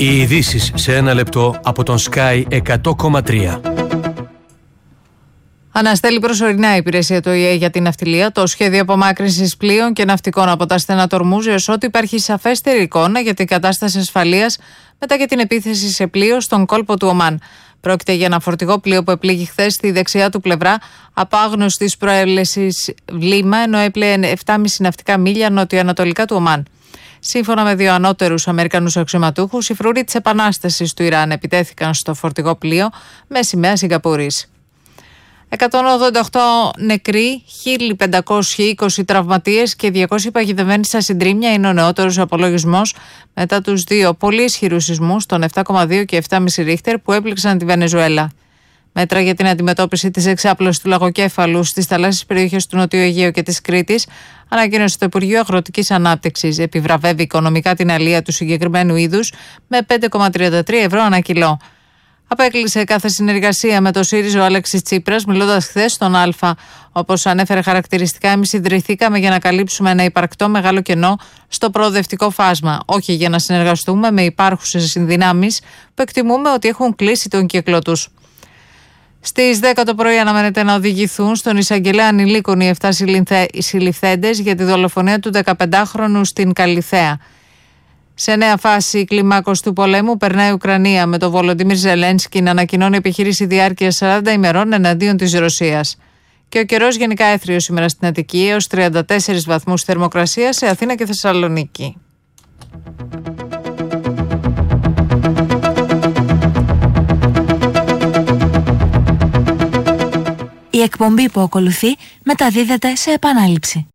Οι ειδήσεις σε ένα λεπτό από τον Sky 100,3. Αναστέλει προσωρινά η υπηρεσία του ΟΗΕ για την ναυτιλία το σχέδιο απομάκρυνσης πλοίων και ναυτικών από τα στενά του Ορμούζ, έως ότι υπάρχει σαφέστερη εικόνα για την κατάσταση ασφαλείας μετά και την επίθεση σε πλοίο στον κόλπο του Ομάν. Πρόκειται για ένα φορτηγό πλοίο που επλήγει χθες στη δεξιά του πλευρά από άγνωστης προέλευσης βλήμα, ενώ έπλεε 7,5 ναυτικά μίλια νοτιοανατολικά του Ομάν. Σύμφωνα με 2 ανώτερους Αμερικανούς αξιωματούχους, οι φρουροί της Επανάστασης του Ιράν επιτέθηκαν στο φορτηγό πλοίο με σημαία Σιγκαπούρης. 188 νεκροί, 1.520 τραυματίες και 200 παγιδευμένοι στα συντρίμμια είναι ο νεότερος απολογισμός μετά τους 2 πολύ ισχυρούς σεισμούς, των 7,2 και 7,5 Ρίχτερ, που έπληξαν τη Βενεζουέλα. Μέτρα για την αντιμετώπιση της εξάπλωσης του λαγοκέφαλου στις θαλάσσιες περιοχές του Νοτιού Αιγαίου και της Κρήτης ανακοίνωσε το Υπουργείο Αγροτικής Ανάπτυξης. Επιβραβεύει οικονομικά την αλεία του συγκεκριμένου είδους με 5,33 ευρώ ανά κιλό. Απέκλεισε κάθε συνεργασία με το ΣΥΡΙΖΑ ο Αλέξης Τσίπρας, μιλώντας χθες στον Α. Όπως ανέφερε χαρακτηριστικά, εμείς ιδρυθήκαμε για να καλύψουμε ένα υπαρκτό μεγάλο κενό στο προοδευτικό φάσμα, όχι για να συνεργαστούμε με υπάρχουσες συνδυνάμεις που εκτιμούμε ότι έχουν κλείσει τον κύκλο τους. Στις 10 το πρωί αναμένεται να οδηγηθούν στον εισαγγελέα ανηλίκων οι 7 συλληφθέντες για τη δολοφονία του 15χρονου στην Καλιθέα. Σε νέα φάση κλιμάκωση του πολέμου περνάει η Ουκρανία, με τον Βολοντίμιρ Ζελένσκι να ανακοινώνει επιχείρηση διάρκειας 40 ημερών εναντίον της Ρωσίας. Και ο καιρός γενικά έθριος σήμερα στην Αττική, έως 34 βαθμούς θερμοκρασία σε Αθήνα και Θεσσαλονίκη. Η εκπομπή που ακολουθεί μεταδίδεται σε επανάληψη.